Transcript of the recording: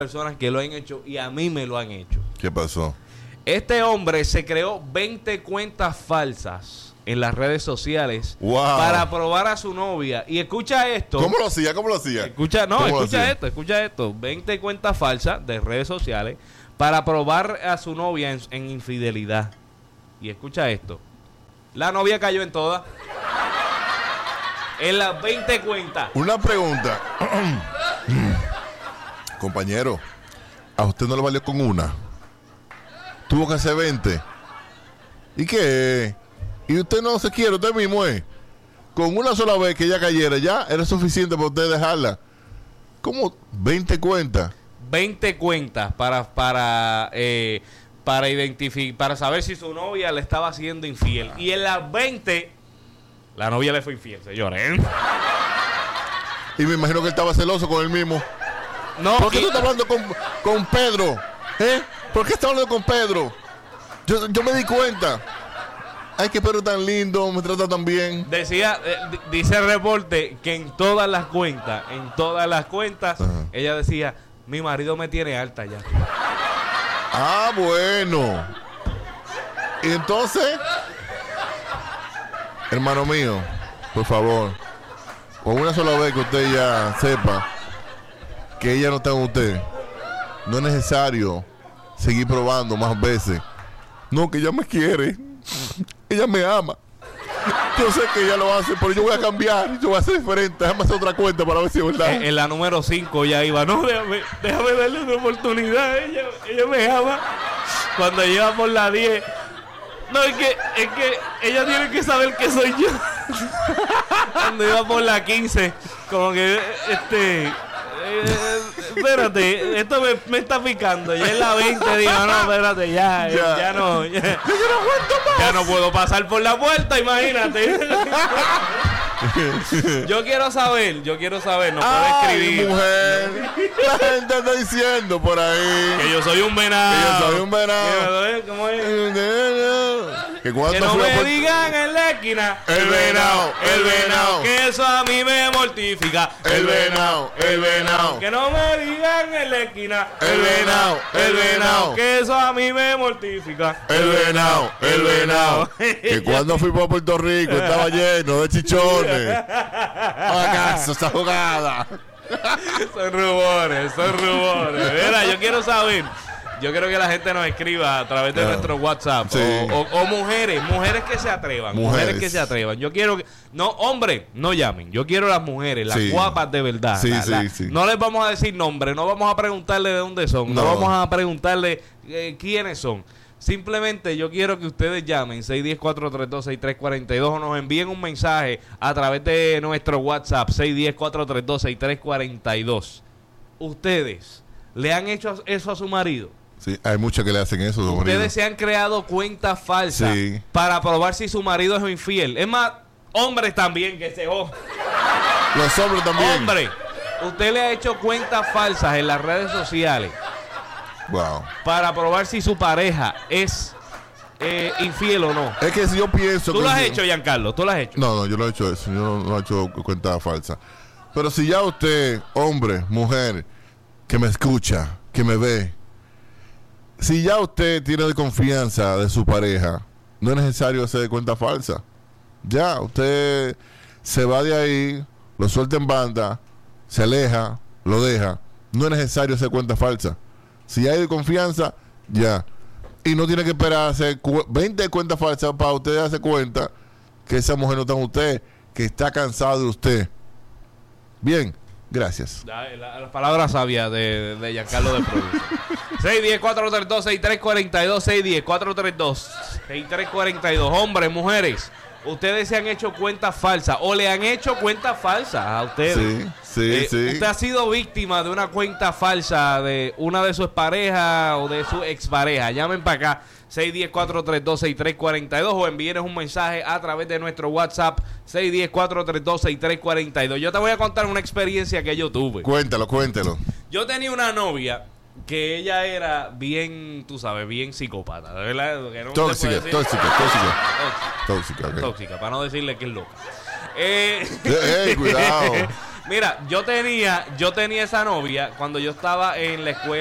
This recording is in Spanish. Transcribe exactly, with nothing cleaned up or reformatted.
personas que lo han hecho y a mí me lo han hecho. ¿Qué pasó? Este hombre se creó veinte cuentas falsas en las redes sociales wow. para probar a su novia. Y escucha esto. ¿Cómo lo hacía? ¿Cómo lo hacía? Escucha, no, escucha esto, escucha esto. veinte cuentas falsas de redes sociales para probar a su novia en, en infidelidad. Y escucha esto. La novia cayó en todas. En las veinte cuentas. Una pregunta. Compañero, ¿a usted no le valió con una? Tuvo que hacer veinte. ¿Y qué? ¿Y usted no se quiere? Usted mismo es. Con una sola vez que ella cayera, ya era suficiente para usted dejarla. ¿Cómo? veinte cuentas. veinte cuentas para para eh, para identificar, para saber si su novia le estaba siendo infiel. Y en las veinte, la novia le fue infiel, señores. ¿eh? Y me imagino que él estaba celoso con él mismo. No, ¿Por qué y... tú estás hablando con, con Pedro? ¿Eh? ¿Por qué estás hablando con Pedro? Yo, yo me di cuenta. Ay, que Pedro tan lindo, me trata tan bien. Decía, eh, d- dice el reporte que en todas las cuentas, en todas las cuentas, uh-huh. ella decía, mi marido me tiene alta ya. Ah, bueno. Y entonces, hermano mío, por favor, con una sola vez que usted ya sepa que ella no está con usted, no es necesario seguir probando más veces. No, que ella me quiere, ella me ama. Yo sé que ella lo hace, pero yo voy a cambiar, yo voy a ser diferente. Déjame hacer otra cuenta para ver si es verdad. En, en la número cinco ya iba, no, déjame, déjame darle una oportunidad. Ella, ella me ama. Cuando lleva por la diez, no, es que, es que ella tiene que saber que soy yo. Cuando iba por la quince, como que, este... Eh, espérate, esto me, me está picando. Ya en la veinte digo, no, espérate, ya, ya, ya no, ya, ya, no ya no puedo pasar por la puerta, imagínate. Yo quiero saber, yo quiero saber, no puedo escribir. Mujer, la gente está diciendo por ahí que yo soy un venado. Que yo soy un venado. ¿Cómo es? Que, que no me por... digan en la esquina el venado, el venado, que eso a mí me mortifica. El venado, el venado. Que no me digan en la esquina el venado, el venado, que eso a mí me mortifica. El venado, el venado. Que cuando fui para Puerto Rico estaba lleno de chichones. ¿Acaso esa jugada? Son rumores, son rumores. Mira, yo quiero saber. Yo quiero que la gente nos escriba a través de no. nuestro WhatsApp. Sí. O, o, o mujeres, mujeres que se atrevan. Mujeres. mujeres que se atrevan. Yo quiero que... No, hombre, no llamen. Yo quiero las mujeres, las sí. guapas de verdad. Sí, la, sí, la, sí. No les vamos a decir nombre, no vamos a preguntarle de dónde son. No, no vamos a preguntarle eh, quiénes son. Simplemente yo quiero que ustedes llamen seis uno cero, cuatro tres dos, seis tres cuatro dos o nos envíen un mensaje a través de nuestro WhatsApp seis uno cero, cuatro tres dos, seis tres cuatro dos. ¿Ustedes le han hecho eso a su marido? Sí, hay muchos que le hacen eso a su marido. Ustedes se han creado cuentas falsas sí. para probar si su marido es infiel. Es más, hombres también que se jodan. Los hombres también. Hombre, usted le ha hecho cuentas falsas en las redes sociales. Wow. Para probar si su pareja es eh, infiel o no. Es que si yo pienso... ¿Tú lo has yo... hecho, Giancarlo? ¿Tú lo has hecho? No, no, yo no he hecho eso. Yo no, no he hecho cuenta falsa. Pero si ya usted, hombre, mujer, que me escucha, que me ve, si ya usted tiene confianza de su pareja, no es necesario hacer cuenta falsa. Ya, usted se va de ahí, lo suelta en banda, se aleja, lo deja. No es necesario hacer cuenta falsa. Si hay confianza, ya. Y no tiene que esperar a hacer cu- veinte cuentas falsas para usted darse cuenta que esa mujer no está con usted, que está cansada de usted. Bien, gracias. La, la, la palabra sabia de, de Giancarlo de Producción. seis uno cero, cuatro tres dos, seis tres cuatro dos, seis uno cero, cuatro tres dos, seis tres cuatro dos. Hombres, mujeres, ustedes se han hecho cuentas falsas o le han hecho cuentas falsas a ustedes. Sí, sí, eh, sí. Usted ha sido víctima de una cuenta falsa de una de sus parejas o de su expareja. Llamen para acá, seis uno cero, cuatro tres dos, seis tres cuatro dos o envíenos un mensaje a través de nuestro WhatsApp seis uno cero, cuatro tres dos, seis tres cuatro dos. Yo te voy a contar una experiencia que yo tuve. Cuéntalo, cuéntalo. Yo tenía una novia que ella era bien, tú sabes, bien psicópata, ¿verdad? Que no tóxica, decir, tóxica, tóxica, tóxica, tóxica, okay. tóxica, para no decirle que es loca. Eh, hey, cuidado. Mira, yo tenía, yo tenía esa novia cuando yo estaba en la escuela.